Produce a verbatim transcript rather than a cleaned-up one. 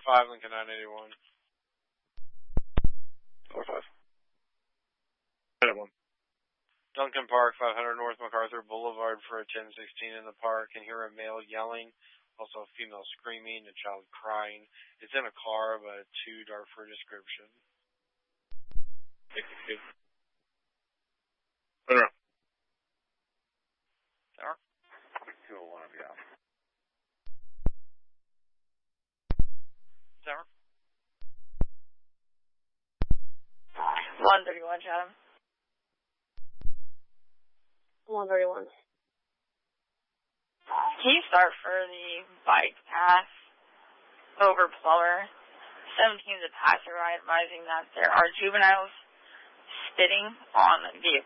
five, Lincoln nine eighty-one. four five. one. Duncan Park, five hundred North MacArthur Boulevard for a ten sixteen in the park. Can hear a male yelling, also a female screaming, a child crying. It's in a car, but too dark for a description. sixty-two. Turn around. Tower? two oh one, yeah. Tower? one thirty-one, Chatham. one thirty-one. Can you start for the bike path over Plummer? seventeen is a passerby advising that there are juveniles spitting on vehicle